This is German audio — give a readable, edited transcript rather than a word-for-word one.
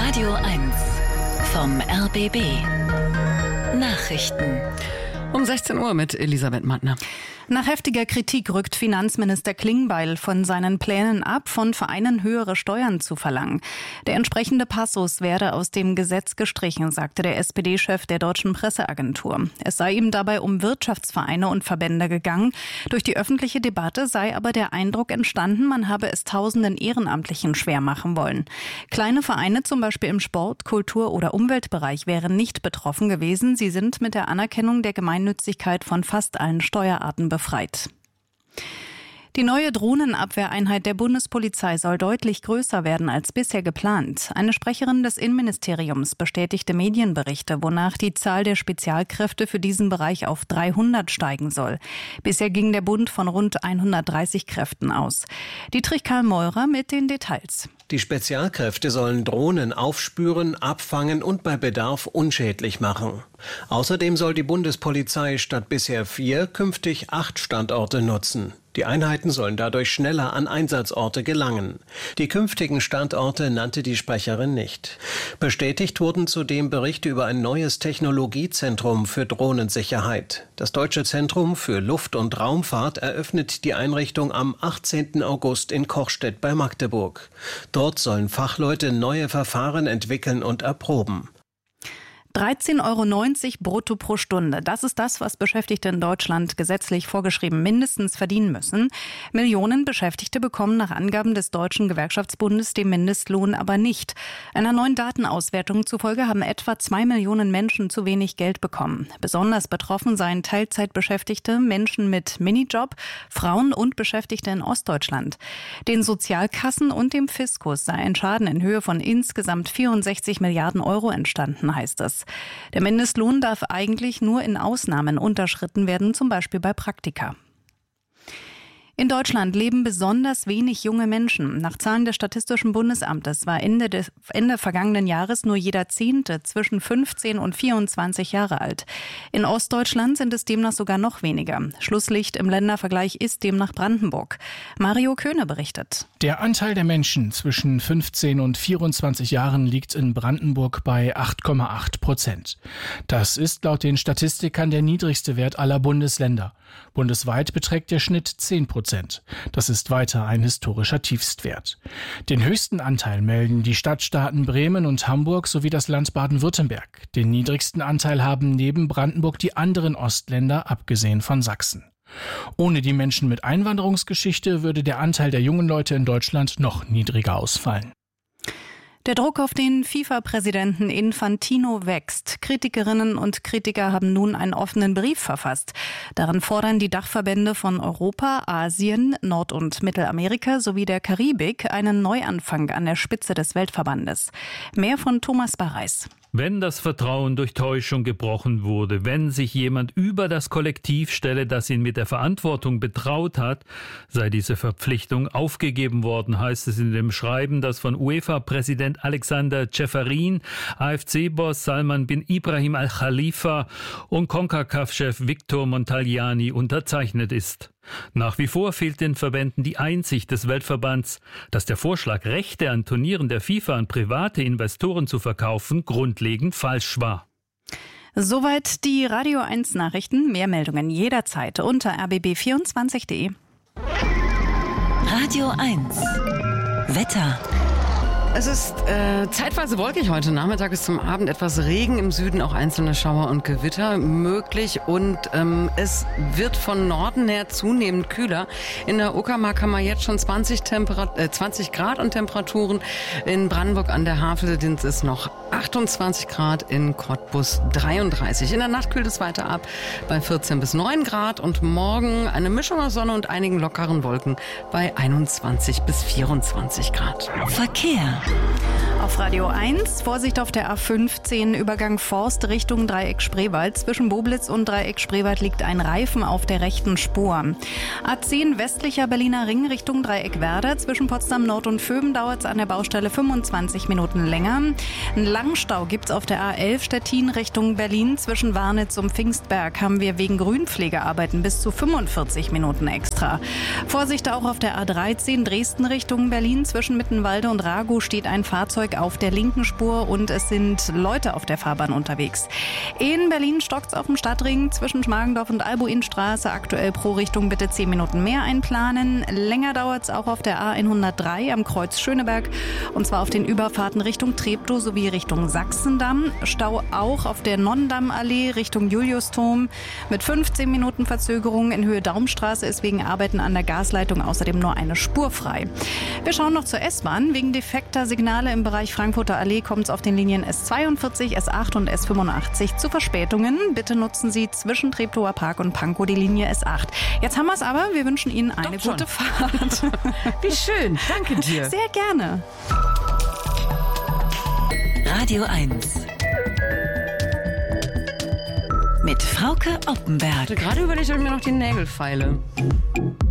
Radio 1 vom RBB. Nachrichten. Um 16 Uhr mit Elisabeth Mattner. Nach heftiger Kritik rückt Finanzminister Klingbeil von seinen Plänen ab, von Vereinen höhere Steuern zu verlangen. Der entsprechende Passus werde aus dem Gesetz gestrichen, sagte der SPD-Chef der Deutschen Presseagentur. Es sei ihm dabei um Wirtschaftsvereine und Verbände gegangen. Durch die öffentliche Debatte sei aber der Eindruck entstanden, man habe es tausenden Ehrenamtlichen schwer machen wollen. Kleine Vereine, zum Beispiel im Sport-, Kultur- oder Umweltbereich, wären nicht betroffen gewesen. Sie sind mit der Anerkennung der Gemeinnützigkeit von fast allen Steuerarten befreit. Die neue Drohnenabwehreinheit der Bundespolizei soll deutlich größer werden als bisher geplant. Eine Sprecherin des Innenministeriums bestätigte Medienberichte, wonach die Zahl der Spezialkräfte für diesen Bereich auf 300 steigen soll. Bisher ging der Bund von rund 130 Kräften aus. Dietrich Karl Meurer mit den Details. Die Spezialkräfte sollen Drohnen aufspüren, abfangen und bei Bedarf unschädlich machen. Außerdem soll die Bundespolizei statt bisher 4 künftig 8 Standorte nutzen. Die Einheiten sollen dadurch schneller an Einsatzorte gelangen. Die künftigen Standorte nannte die Sprecherin nicht. Bestätigt wurden zudem Berichte über ein neues Technologiezentrum für Drohnensicherheit. Das Deutsche Zentrum für Luft- und Raumfahrt eröffnet die Einrichtung am 18. August in Kochstedt bei Magdeburg. Dort sollen Fachleute neue Verfahren entwickeln und erproben. 13,90 € brutto pro Stunde. Das ist das, was Beschäftigte in Deutschland gesetzlich vorgeschrieben mindestens verdienen müssen. Millionen Beschäftigte bekommen nach Angaben des Deutschen Gewerkschaftsbundes den Mindestlohn aber nicht. Einer neuen Datenauswertung zufolge haben etwa 2 Millionen Menschen zu wenig Geld bekommen. Besonders betroffen seien Teilzeitbeschäftigte, Menschen mit Minijob, Frauen und Beschäftigte in Ostdeutschland. Den Sozialkassen und dem Fiskus sei ein Schaden in Höhe von insgesamt 64 Milliarden € entstanden, heißt es. Der Mindestlohn darf eigentlich nur in Ausnahmen unterschritten werden, zum Beispiel bei Praktika. In Deutschland leben besonders wenig junge Menschen. Nach Zahlen des Statistischen Bundesamtes war Ende vergangenen Jahres nur jeder 10. zwischen 15 und 24 Jahre alt. In Ostdeutschland sind es demnach sogar noch weniger. Schlusslicht im Ländervergleich ist demnach Brandenburg. Mario Köhne berichtet. Der Anteil der Menschen zwischen 15 und 24 Jahren liegt in Brandenburg bei 8,8%. Das ist laut den Statistikern der niedrigste Wert aller Bundesländer. Bundesweit beträgt der Schnitt 10%. Das ist weiter ein historischer Tiefstwert. Den höchsten Anteil melden die Stadtstaaten Bremen und Hamburg sowie das Land Baden-Württemberg. Den niedrigsten Anteil haben neben Brandenburg die anderen Ostländer, abgesehen von Sachsen. Ohne die Menschen mit Einwanderungsgeschichte würde der Anteil der jungen Leute in Deutschland noch niedriger ausfallen. Der Druck auf den FIFA-Präsidenten Infantino wächst. Kritikerinnen und Kritiker haben nun einen offenen Brief verfasst. Darin fordern die Dachverbände von Europa, Asien, Nord- und Mittelamerika sowie der Karibik einen Neuanfang an der Spitze des Weltverbandes. Mehr von Thomas Barreis. Wenn das Vertrauen durch Täuschung gebrochen wurde, wenn sich jemand über das Kollektiv stelle, das ihn mit der Verantwortung betraut hat, sei diese Verpflichtung aufgegeben worden, heißt es in dem Schreiben, das von UEFA-Präsident Alexander Ceferin, AFC-Boss Salman bin Ibrahim Al-Khalifa und CONCACAF-Chef Victor Montagliani unterzeichnet ist. Nach wie vor fehlt den Verbänden die Einsicht des Weltverbands, dass der Vorschlag, Rechte an Turnieren der FIFA an private Investoren zu verkaufen, grundlegend falsch war. Soweit die Radio 1 Nachrichten. Mehr Meldungen jederzeit unter rbb24.de. Radio 1 Wetter. Es ist zeitweise wolkig heute Nachmittag bis zum Abend, etwas Regen im Süden, auch einzelne Schauer und Gewitter möglich und es wird von Norden her zunehmend kühler. In der Uckermark haben wir jetzt schon 20 Grad und Temperaturen. In Brandenburg an der Havel sind es noch 28 Grad, in Cottbus 33. In der Nacht kühlt es weiter ab bei 14 bis 9 Grad und morgen eine Mischung aus Sonne und einigen lockeren Wolken bei 21 bis 24 Grad. Verkehr. Auf Radio 1, Vorsicht auf der A15, Übergang Forst Richtung Dreieck Spreewald. Zwischen Boblitz und Dreieck Spreewald liegt ein Reifen auf der rechten Spur. A10 westlicher Berliner Ring Richtung Dreieck Werder. Zwischen Potsdam Nord und Vöben dauert es an der Baustelle 25 Minuten länger. Einen Langstau gibt's auf der A11 Stettin Richtung Berlin. Zwischen Warnitz und Pfingstberg haben wir wegen Grünpflegearbeiten bis zu 45 Minuten extra. Vorsicht auch auf der A13 Dresden Richtung Berlin. Zwischen Mittenwalde und Raguh steht ein Fahrzeug Schöneberg auf der linken Spur und es sind Leute auf der Fahrbahn unterwegs. In Berlin stockt's auf dem Stadtring zwischen Schmargendorf und Albuinstraße. Aktuell pro Richtung bitte 10 Minuten mehr einplanen. Länger dauert's auch auf der A103 am Kreuz Schöneberg und zwar auf den Überfahrten Richtung Treptow sowie Richtung Sachsendamm. Stau auch auf der Nonnendammallee Richtung Juliusdom mit 15 Minuten Verzögerung. In Höhe Daumstraße ist wegen Arbeiten an der Gasleitung außerdem nur eine Spur frei. Wir schauen noch zur S-Bahn. Wegen defekter Signale im Bereich Frankfurter Allee kommt es auf den Linien S42, S8 und S85 zu Verspätungen. Bitte nutzen Sie zwischen Treptower Park und Pankow die Linie S8. Jetzt haben wir es aber. Wir wünschen Ihnen eine gute Fahrt. Wie schön. Danke dir. Sehr gerne. Radio 1. Mit Frauke Oppenberg. Ich hatte gerade überlegt, ob ich mir noch die Nägel feile.